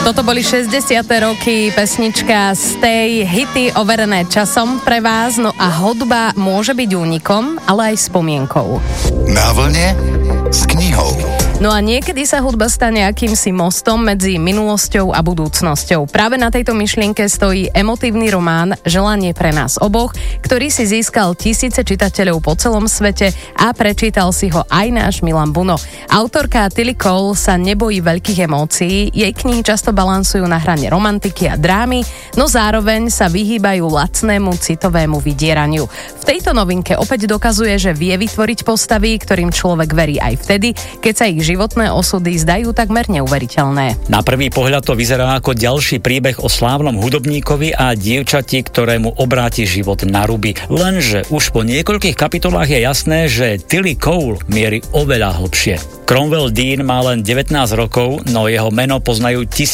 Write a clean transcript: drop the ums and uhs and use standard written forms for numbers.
Toto boli 60. roky, pesnička Stay, hity overené časom pre vás, no a hudba môže byť únikom, ale aj spomienkou. Na vlne s knihou. No a niekedy sa hudba stane akýmsi mostom medzi minulosťou a budúcnosťou. Práve na tejto myšlienke stojí emotívny román Želanie pre nás oboch, ktorý si získal tisíce čitateľov po celom svete a prečítal si ho aj náš Milan Buno. Autorka Tilly Cole sa nebojí veľkých emócií, jej knihy často balansujú na hrane romantiky a drámy, no zároveň sa vyhýbajú lacnému citovému vydieraniu. V tejto novinke opäť dokazuje, že vie vytvoriť postavy, ktorým človek verí aj vtedy, keď sa ich životné osudy zdajú takmer neuveriteľné. Na prvý pohľad to vyzerá ako ďalší príbeh o slávnom hudobníkovi a dievčati, ktorému obráti život na ruby. Lenže už po niekoľkých kapitolách je jasné, že Tilly Cole mierí oveľa hlbšie. Cromwell Dean má len 19 rokov, no jeho meno poznajú